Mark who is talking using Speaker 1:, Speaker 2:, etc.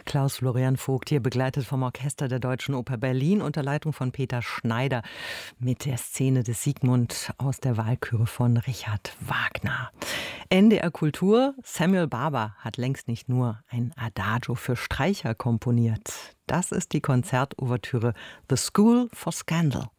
Speaker 1: Klaus Florian Vogt hier, begleitet vom Orchester der Deutschen Oper Berlin unter Leitung von Peter Schneider mit der Szene des Sigmund aus der Walküre von Richard Wagner. NDR Kultur, Samuel Barber hat längst nicht nur ein Adagio für Streicher komponiert. Das ist die Konzertouvertüre The School for Scandal.